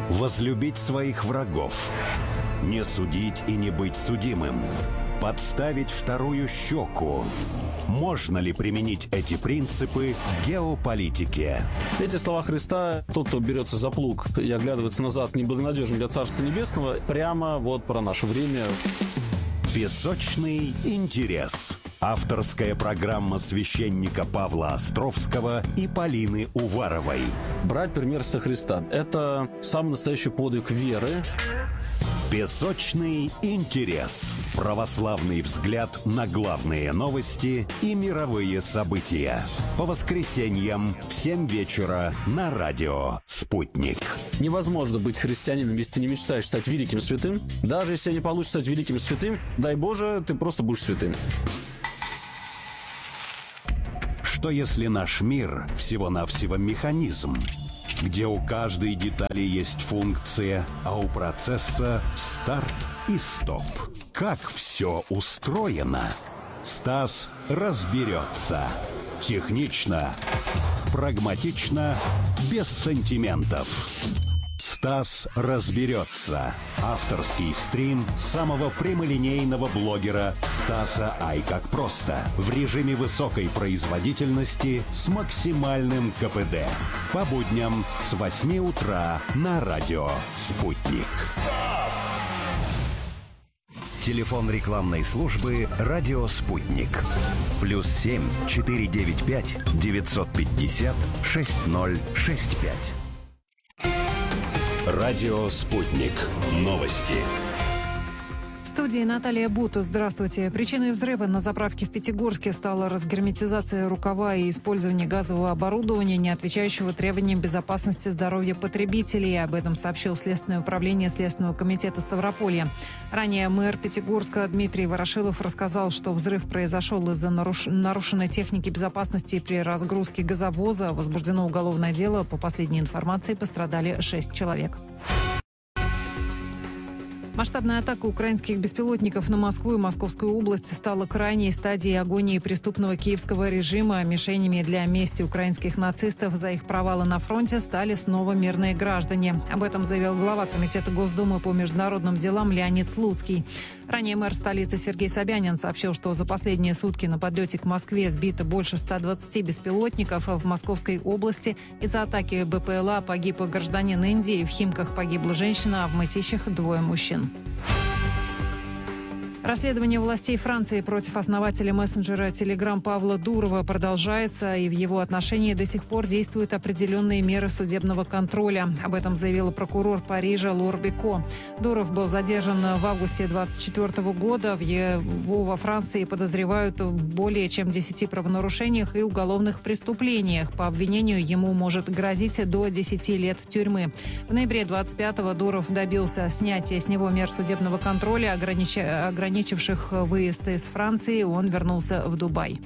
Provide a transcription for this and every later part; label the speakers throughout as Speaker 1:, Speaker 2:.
Speaker 1: Возлюбить своих врагов. Не судить и не быть судимым. Подставить вторую щеку. Можно ли применить эти принципы к геополитике?
Speaker 2: Эти слова Христа: тот, кто берется за плуг и оглядывается назад, неблагонадежен для Царства Небесного, прямо вот про наше время.
Speaker 1: Песочный интерес. Авторская программа священника Павла Островского и Полины Уваровой.
Speaker 2: Брать пример со Христа – это самый настоящий подвиг веры.
Speaker 1: Песочный интерес. Православный взгляд на главные новости и мировые события. По воскресеньям в 7 вечера на радио «Спутник».
Speaker 2: Невозможно быть христианином, если ты не мечтаешь стать великим святым. Даже если не получится стать великим святым, дай Боже, ты просто будешь святым.
Speaker 1: Что если наш мир всего-навсего механизм, где у каждой детали есть функция, а у процесса старт и стоп? Как все устроено? Стас разберется. Технично, прагматично, без сантиментов. Стас разберется. Авторский стрим самого прямолинейного блогера Стаса Ай как просто. В режиме высокой производительности с максимальным КПД. По будням с 8 утра на радио «Спутник». Телефон рекламной службы «Радио Спутник». +7 495 950 6065. Радио «Спутник». Новости.
Speaker 3: В студии Наталья Бута. Здравствуйте. Причиной взрыва на заправке в Пятигорске стала разгерметизация рукава и использование газового оборудования, не отвечающего требованиям безопасности здоровья потребителей. Об этом сообщил Следственное управление Следственного комитета Ставрополья. Ранее мэр Пятигорска Дмитрий Ворошилов рассказал, что взрыв произошел из-за нарушенной техники безопасности при разгрузке газовоза. Возбуждено уголовное дело. По последней информации пострадали 6 человек. Масштабная атака украинских беспилотников на Москву и Московскую область стала крайней стадией агонии преступного киевского режима. Мишенями для мести украинских нацистов за их провалы на фронте стали снова мирные граждане. Об этом заявил глава Комитета Госдумы по международным делам Леонид Слуцкий. Ранее мэр столицы Сергей Собянин сообщил, что за последние сутки на подлете к Москве сбито больше 120 беспилотников. В Московской области из-за атаки БПЛА погиб гражданин Индии, в Химках погибла женщина, а в Мытищах 2 мужчин. Расследование властей Франции против основателя мессенджера Telegram Павла Дурова продолжается, и в его отношении до сих пор действуют определенные меры судебного контроля. Об этом заявила прокурор Парижа Лор Беко. Дуров был задержан в августе 2024 года. Его во Франции подозревают в более чем 10 правонарушениях и уголовных преступлениях. По обвинению ему может грозить до 10 лет тюрьмы. В ноябре 25-го Дуров добился снятия с него мер судебного контроля, ограничивших выезд из Франции. Он вернулся в Дубай.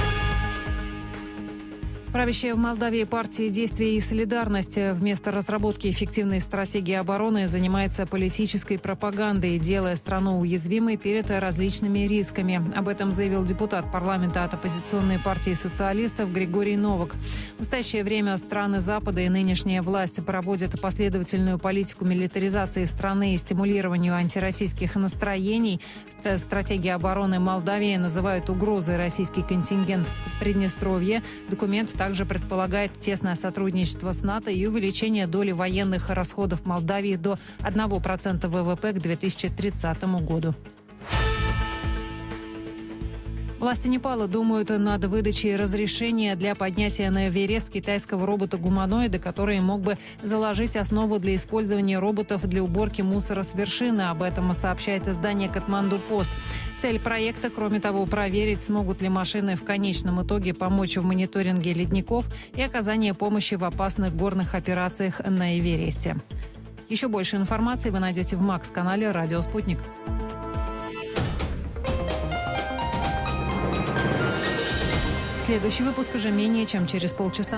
Speaker 3: Правящая в Молдавии партия «Действие и солидарность» вместо разработки эффективной стратегии обороны занимается политической пропагандой, делая страну уязвимой перед различными рисками. Об этом заявил депутат парламента от оппозиционной партии социалистов Григорий Новак. В настоящее время страны Запада и нынешняя власть проводят последовательную политику милитаризации страны и стимулированию антироссийских настроений. Стратегия обороны Молдавии называют угрозой российский контингент в Приднестровье. Документ также предполагает тесное сотрудничество с НАТО и увеличение доли военных расходов Молдавии до 1% ВВП к 2030 году. Власти Непала думают над выдачей разрешения для поднятия на Эверест китайского робота-гуманоида, который мог бы заложить основу для использования роботов для уборки мусора с вершины. Об этом сообщает издание «Катманду Пост». Цель проекта, кроме того, проверить, смогут ли машины в конечном итоге помочь в мониторинге ледников и оказании помощи в опасных горных операциях на Эвересте. Еще больше информации вы найдете в МАКС-канале «Радио Спутник». Следующий выпуск уже менее чем через полчаса.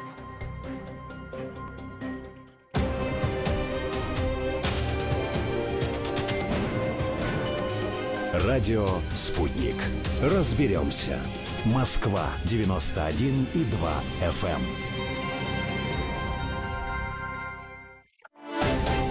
Speaker 1: Радио «Спутник». Разберемся. Москва 91,2 FM.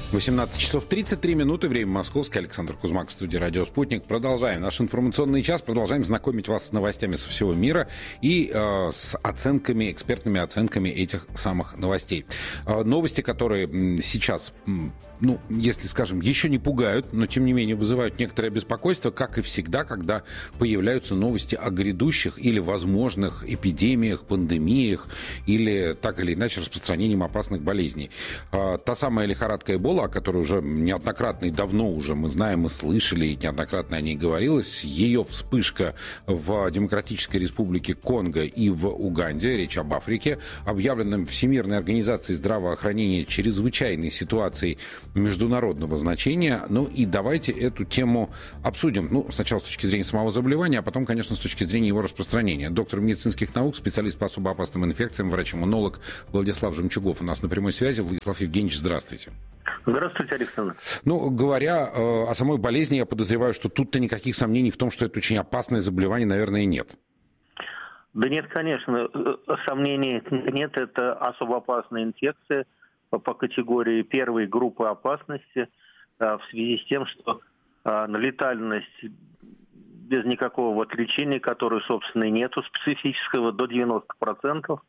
Speaker 4: 18 часов 33 минуты, время московское. Александр Кузьмак в студии «Радио Спутник». Продолжаем наш информационный час, продолжаем знакомить вас с новостями со всего мира и с оценками, экспертными оценками этих самых новостей. Новости, которые сейчас, если, скажем, еще не пугают, но, тем не менее, вызывают некоторое беспокойство, как и всегда, когда появляются новости о грядущих или возможных эпидемиях, пандемиях или, так или иначе, распространением опасных болезней. Та самая лихорадка Эбола, о которой уже неоднократно и давно уже мы знаем и слышали, и неоднократно о ней говорилось, ее вспышка в Демократической Республике Конго и в Уганде, речь об Африке, объявленном Всемирной организацией здравоохранения чрезвычайной ситуацией международного значения. И давайте эту тему обсудим. Сначала с точки зрения самого заболевания, а потом, конечно, с точки зрения его распространения. Доктор медицинских наук, специалист по особо опасным инфекциям, врач-иммунолог Владислав Жемчугов у нас на прямой связи. Владислав Евгеньевич, здравствуйте.
Speaker 5: Здравствуйте, Александр.
Speaker 4: Говоря о самой болезни, я подозреваю, что тут-то никаких сомнений в том, что это очень опасное заболевание, наверное, нет.
Speaker 5: Да нет, конечно, сомнений нет. Это особо опасная инфекция по категории первой группы опасности в связи с тем, что летальность без никакого лечения, которой, собственно, и нету специфического, до 90%.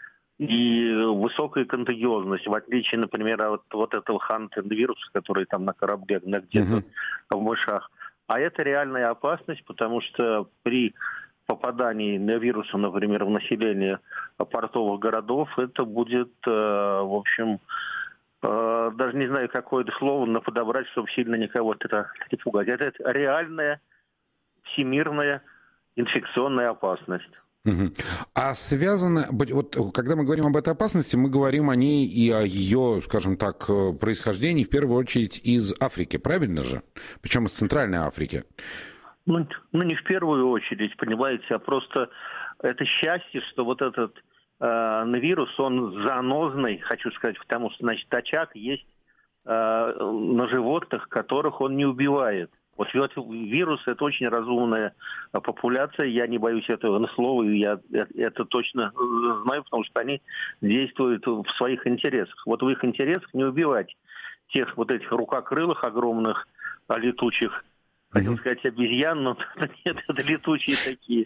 Speaker 5: И высокая контагиозность, в отличие, например, от этого хантер-вируса, который там на корабле, где-то в мышах. А это реальная опасность, потому что при попадании на вируса, например, в население портовых городов, это будет, в общем, даже не знаю, какое-то слово подобрать, чтобы сильно никого это не пугать. Это реальная всемирная инфекционная опасность.
Speaker 4: А связано, когда мы говорим об этой опасности, мы говорим о ней и о ее, скажем так, происхождении, в первую очередь, из Африки, правильно же? Причем из Центральной Африки.
Speaker 5: Не в первую очередь, понимаете, а просто это счастье, что этот вирус, он занозный, хочу сказать, потому что, очаг есть на животных, которых он не убивает. Вирус – это очень разумная популяция, я не боюсь этого слова, я это точно знаю, потому что они действуют в своих интересах. В их интересах не убивать тех этих рукокрылых огромных летучих, хотел сказать обезьян, но нет, это летучие такие.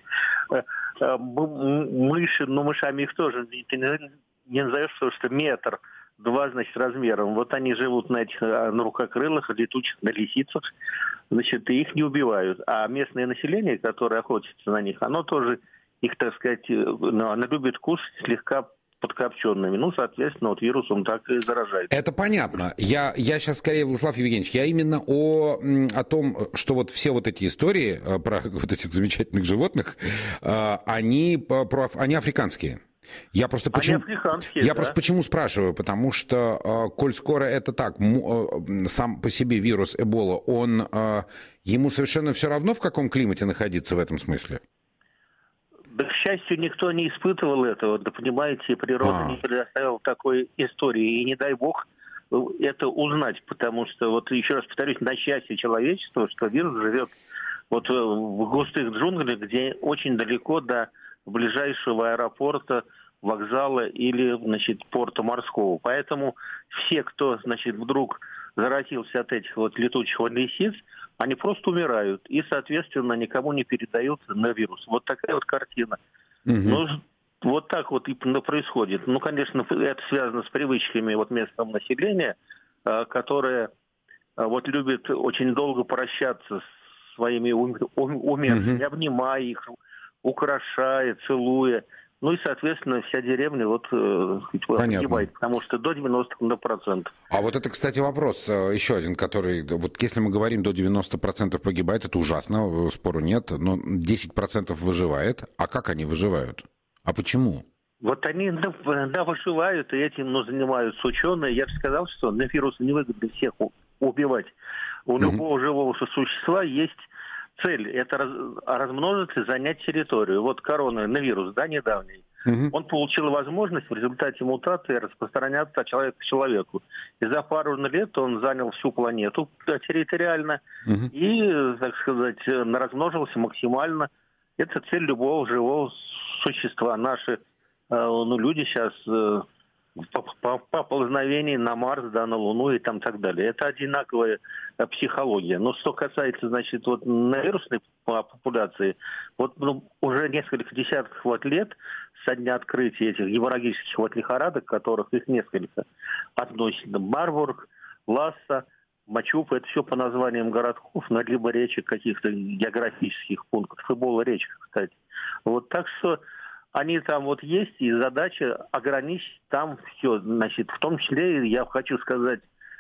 Speaker 5: Мыши, мышами их тоже ты не назовешь, что метр. 2, размером. Они живут на рукокрылых, летучих, на лисицах, и их не убивают. А местное население, которое охотится на них, оно тоже их, так сказать, оно любит кушать слегка подкопченными. Соответственно, вирус он так и заражает.
Speaker 4: Это понятно. Я сейчас скорее, Владислав Евгеньевич, я именно о том, что все эти истории про этих замечательных животных, они африканские. Я просто почему спрашиваю, потому что, коль скоро это так, сам по себе вирус Эбола, ему совершенно все равно, в каком климате находиться в этом смысле?
Speaker 5: Да, к счастью, никто не испытывал этого, понимаете, природа не предоставила такой истории, и не дай бог это узнать, потому что, еще раз повторюсь, на счастье человечества, что вирус живет в густых джунглях, где очень далеко до ближайшего аэропорта, вокзала или, порта морского. Поэтому все, кто, вдруг заразился от этих летучих лисиц, они просто умирают и, соответственно, никому не передают вирус. Такая картина. Так и происходит. Конечно, это связано с привычками местного населения, которое любит очень долго прощаться с своими умершими, обнимая их, украшая, целуя. И, соответственно, вся деревня погибает, потому что до 90%.
Speaker 4: А это, кстати, вопрос еще один, который, если мы говорим, до 90% погибает, это ужасно, спору нет, но 10% выживает. А как они выживают? А почему?
Speaker 5: Они, выживают, и этим занимаются ученые. Я же сказал, что на вирус невыгодно всех убивать. У любого живого существа есть цель – это размножиться и занять территорию. Коронавирус, недавний, он получил возможность в результате мутации распространяться от человека к человеку. И за пару лет он занял всю планету территориально и, так сказать, размножился максимально. Это цель любого живого существа. Наши люди сейчас поползновений на Марс, да, на Луну и там так далее. Это одинаковая психология. Но что касается, значит, вот вирусной популяции, вот уже несколько десятков лет со дня открытия этих геморрагических лихорадок, которых их несколько, относительно Марбург, Ласса, Мачуп, это все по названиям городков, но либо речек каких-то географических пунктов, и была речка, кстати. Вот так что они там вот есть, и задача ограничить там все. Значит, в том числе, я хочу сказать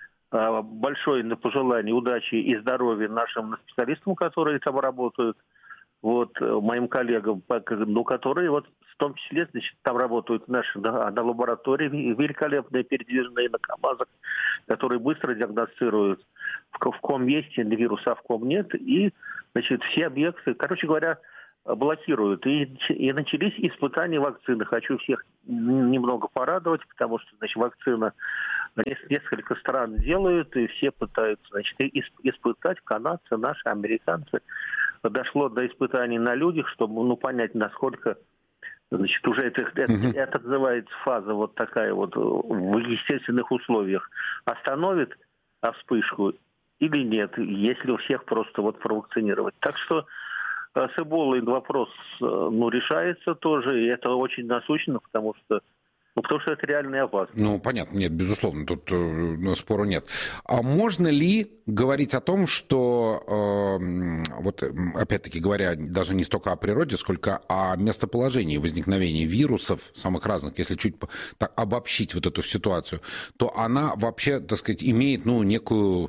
Speaker 5: большое пожелание удачи и здоровья нашим специалистам, которые там работают, вот, моим коллегам, которые вот в том числе, значит, там работают наши на лаборатории великолепные, передвижные на КАМАЗах, которые быстро диагностируют, в ком есть вирус, а в ком нет. И, значит, все объекты, короче говоря, блокируют. И начались испытания вакцины. Хочу всех немного порадовать, потому что, значит, вакцина несколько стран делают, и все пытаются, значит, испытать, канадцы, наши, американцы. Дошло до испытаний на людях, чтобы, понять, насколько, значит, уже это называется фаза вот такая вот в естественных условиях. Остановит вспышку или нет, если у всех просто вот провакцинировать. Так что с Эболой вопрос, решается тоже, и это очень насущно, потому что это реально опасно.
Speaker 4: Понятно, нет, безусловно, тут спору нет. А можно ли говорить о том, что, вот опять-таки говоря, даже не столько о природе, сколько о местоположении возникновения вирусов самых разных, если чуть так обобщить вот эту ситуацию, то она вообще, так сказать, имеет, некую,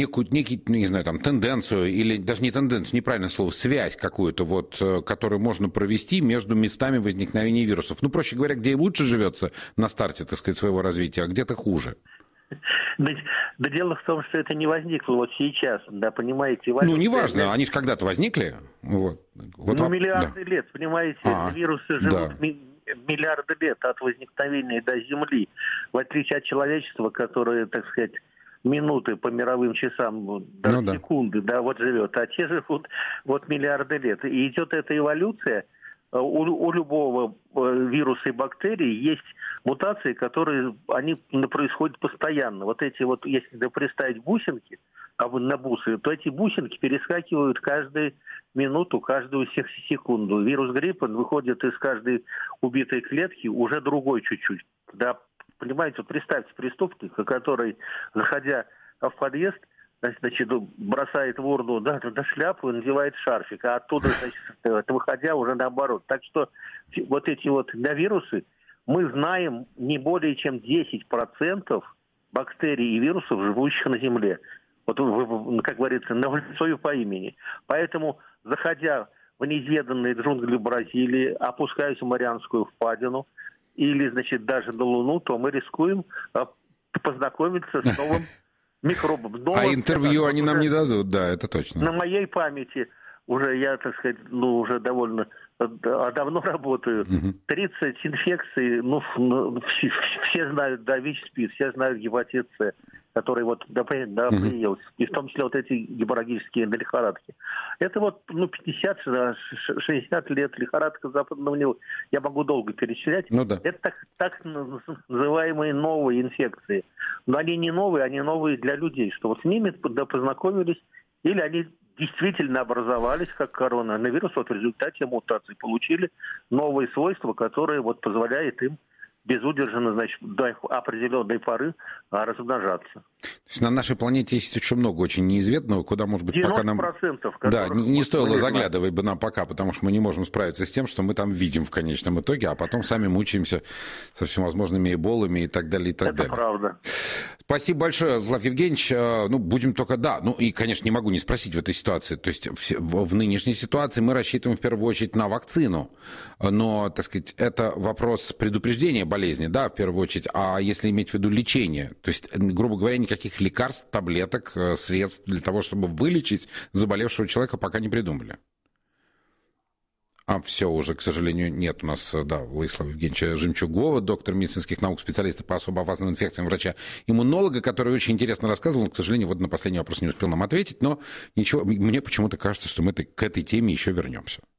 Speaker 4: не знаю, там, тенденцию, или даже не тенденцию, неправильное слово, связь какую-то, вот, которую можно провести между местами возникновения вирусов. Проще говоря, где и лучше живется на старте, так сказать, своего развития, а где-то хуже.
Speaker 5: Да дело в том, что это не возникло вот сейчас, да, понимаете?
Speaker 4: Неважно, они же когда-то возникли.
Speaker 5: Миллиарды лет, понимаете, вирусы живут миллиарды лет от возникновения до Земли, в отличие от человечества, которое, так сказать, минуты по мировым часам, даже секунды, да, вот живет, а те живут вот миллиарды лет. И идет эта эволюция. У любого вируса и бактерий есть мутации, которые они происходят постоянно. Вот эти вот, если представить бусинки, на бусы, то эти бусинки перескакивают каждую минуту, каждую секунду. Вирус гриппа выходит из каждой убитой клетки уже другой чуть-чуть. Да, понимаете, вот представьте преступника, который, заходя в подъезд, значит, бросает в урну шляпу и надевает шарфик, а оттуда, значит, выходя, уже наоборот. Так что вот эти вот вирусы, мы знаем не более чем 10% бактерий и вирусов, живущих на Земле. Вот, как говорится, на лицо и по имени. Поэтому, заходя в неизведанные джунгли Бразилии, опускаясь в Марианскую впадину или, значит, даже на Луну, то мы рискуем познакомиться с новым микробов. А
Speaker 4: интервью они нам не дадут, да, это точно.
Speaker 5: На моей памяти уже я, так сказать, уже довольно давно работаю. 30 инфекций, все знают, да, ВИЧ-СПИД, все знают гепатит С, который вот приелся. И в том числе вот эти геморрагические лихорадки. Это вот 50-60 лет лихорадка западного Нила. Я могу долго перечислять. Это так называемые новые инфекции. Но они не новые, они новые для людей. Что вот с ними познакомились, или они действительно образовались, как коронавирус, вот в результате мутации получили новые свойства, которые вот позволяют им безудержно, значит, до определенной поры размножаться.
Speaker 4: То есть на нашей планете есть очень много очень неизведанного, куда, может быть, 90%, пока нам... Да, не стоило заглядывать бы нам пока, потому что мы не можем справиться с тем, что мы там видим в конечном итоге, а потом сами мучаемся со всевозможными эболами и так далее, и так далее.
Speaker 5: Это правда.
Speaker 4: Спасибо большое, Владислав Евгеньевич. Будем только, и, конечно, не могу не спросить в этой ситуации. То есть в нынешней ситуации мы рассчитываем в первую очередь на вакцину. Но, так сказать, это вопрос предупреждения болезни, да, в первую очередь. А если иметь в виду лечение, то есть, грубо говоря, никаких лекарств, таблеток, средств для того, чтобы вылечить заболевшего человека, пока не придумали. Все уже, к сожалению, нет у нас, Владислава Евгеньевича Жемчугова, доктор медицинских наук, специалиста по особо опасным инфекциям, врача-иммунолога, который очень интересно рассказывал, но, к сожалению, на последний вопрос не успел нам ответить, но ничего, мне почему-то кажется, что мы к этой теме еще вернемся.